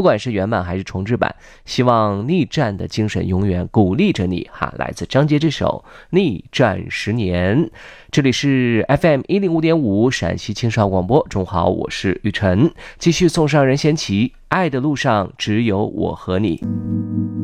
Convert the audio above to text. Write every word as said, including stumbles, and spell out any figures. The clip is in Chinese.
管是原版还是重制版，希望逆战的精神永远鼓励着你哈。来自张杰这首《逆战十年》，这里是 F M 一零五点五陕西青少广播。中午好，我是雨晨，继续送上任贤齐《爱的路上只有我和你》。